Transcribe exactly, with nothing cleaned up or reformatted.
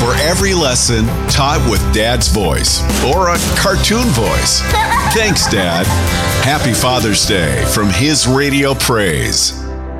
for every lesson taught with Dad's voice or a cartoon voice. Thanks, Dad. Happy Father's Day from His Radio Praise.